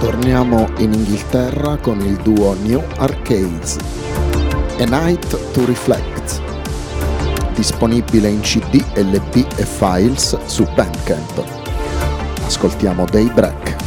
Torniamo in Inghilterra con il duo New Arcades, A Night to Reflect, disponibile in CD, LP e files su Bandcamp. Ascoltiamo Daybreak.